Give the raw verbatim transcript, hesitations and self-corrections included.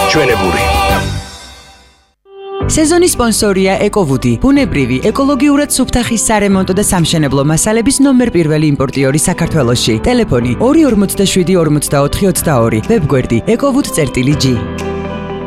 ჩვენებური. სეზონის სპონსორია ეკოვუდი, ბუნებრივი, ეკოლოგიურად სუფთა ხის სარემონტო და სამშენებლო მასალების ნომერ პირველი იმპორტიორი საქართველოში. ტელეფონი ორი ორმოცდაშვიდი ორმოცდაოთხი ოცდაორი, ვებგვერდი ეკოვუდ.ჟი.